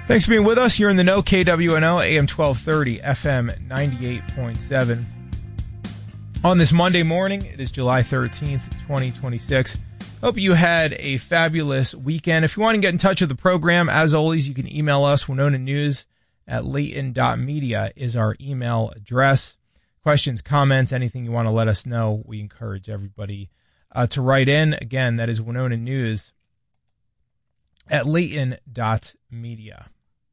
Thanks for being with us. You're in the know, KWNO, AM 1230, FM 98.7. On this Monday morning, it is July 13th, 2026. Hope you had a fabulous weekend. If you want to get in touch with the program, as always, you can email us. WinonaNews@Layton.media is our email address. Questions, comments, anything you want to let us know, we encourage everybody to write in. Again, that is WinonaNews@Layton.media.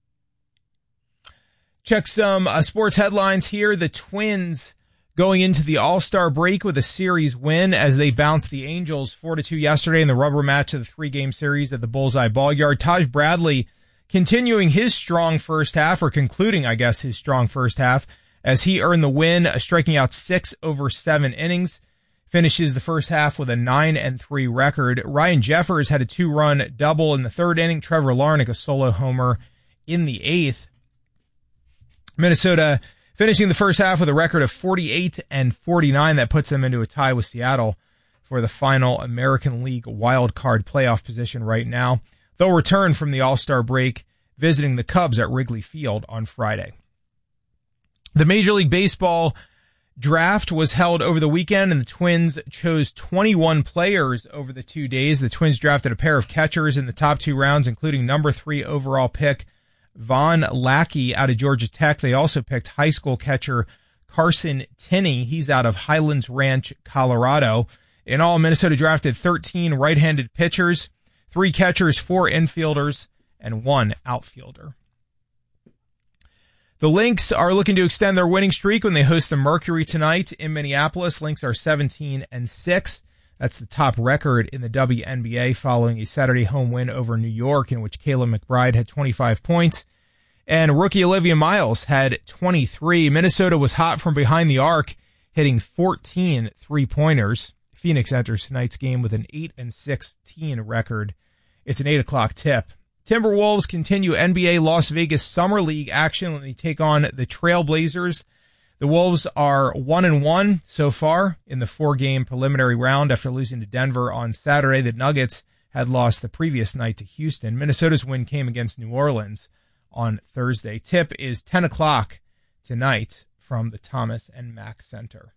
Check some sports headlines here. The Twins going into the All-Star break with a series win as they bounced the Angels 4-2 yesterday in the rubber match of the three-game series at the Bullseye Ball-Yard. Taj Bradley continuing his strong first half, or concluding, I guess, his strong first half, as he earned the win, striking out 6 over 7 innings. Finishes the first half with a 9-3 record. Ryan Jeffers had a 2-run double in the third inning. Trevor Larnach a solo homer in the 8th. Minnesota finishing the first half with a record of 48-49. That puts them into a tie with Seattle for the final American League wild card playoff position right now. They'll return from the All-Star break, visiting the Cubs at Wrigley Field on Friday. The Major League Baseball draft was held over the weekend, and the Twins chose 21 players over the 2 days. The Twins drafted a pair of catchers in the top 2 rounds, including number 3 overall pick Von Lackey out of Georgia Tech. They also picked high school catcher Carson Tinney. He's out of Highlands Ranch, Colorado. In all, Minnesota drafted 13 right-handed pitchers, 3 catchers, 4 infielders, and 1 outfielder. The Lynx are looking to extend their winning streak when they host the Mercury tonight in Minneapolis. Lynx are 17-6. That's the top record in the WNBA following a Saturday home win over New York in which Kayla McBride had 25 points. And rookie Olivia Miles had 23. Minnesota was hot from behind the arc, hitting 14 three-pointers. Phoenix enters tonight's game with an 8-16 record. It's an 8 o'clock tip. Timberwolves continue NBA Las Vegas Summer League action when they take on the Trailblazers. The Wolves are 1-1 so far in the 4-game preliminary round after losing to Denver on Saturday. The Nuggets had lost the previous night to Houston. Minnesota's win came against New Orleans on Thursday. Tip is 10 o'clock tonight from the Thomas and Mack Center.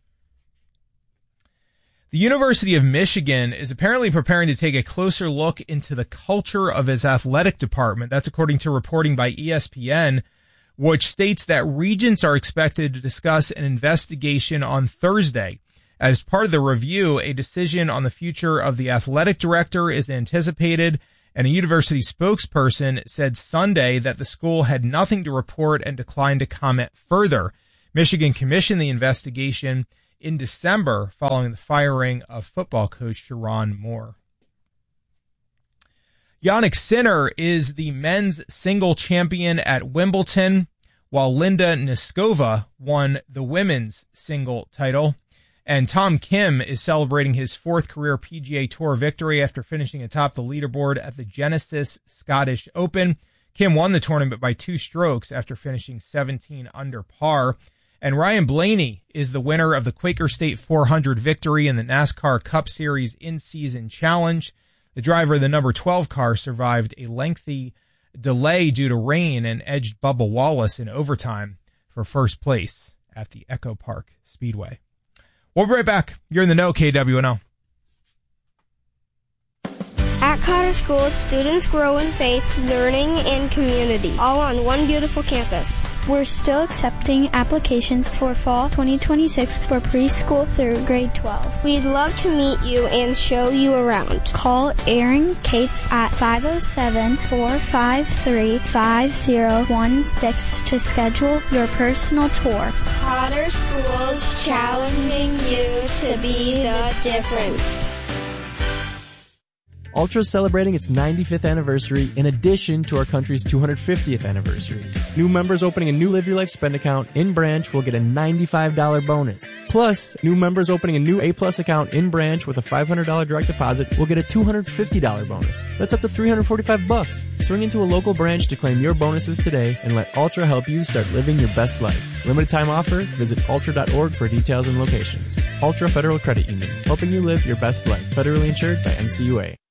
The University of Michigan is apparently preparing to take a closer look into the culture of its athletic department. That's according to reporting by ESPN, which states that regents are expected to discuss an investigation on Thursday. As part of the review, a decision on the future of the athletic director is anticipated, and a university spokesperson said Sunday that the school had nothing to report and declined to comment further. Michigan commissioned the investigation in December following the firing of football coach Sharon Moore. Jannik Sinner is the men's single champion at Wimbledon, while Linda Neskova won the women's single title. And Tom Kim is celebrating his 4th career PGA Tour victory after finishing atop the leaderboard at the Genesis Scottish Open. Kim won the tournament by 2 strokes after finishing 17 under par. And Ryan Blaney is the winner of the Quaker State 400 victory in the NASCAR Cup Series in-season challenge. The driver of the number 12 car survived a lengthy delay due to rain and edged Bubba Wallace in overtime for first place at the Echo Park Speedway. We'll be right back. You're in the know, KWNO. At Cotter School, students grow in faith, learning, and community, all on one beautiful campus. We're still accepting applications for fall 2026 for preschool through grade 12. We'd love to meet you and show you around. Call Erin Cates at 507-453-5016 to schedule your personal tour. Cotter Schools, challenging you to be the difference. Ultra is celebrating its 95th anniversary in addition to our country's 250th anniversary. New members opening a new Live Your Life spend account in branch will get a $95 bonus. Plus, new members opening a new A-Plus account in branch with a $500 direct deposit will get a $250 bonus. That's up to $345. Swing into a local branch to claim your bonuses today and let Ultra help you start living your best life. Limited time offer. Visit ultra.org for details and locations. Ultra Federal Credit Union, helping you live your best life. Federally insured by NCUA.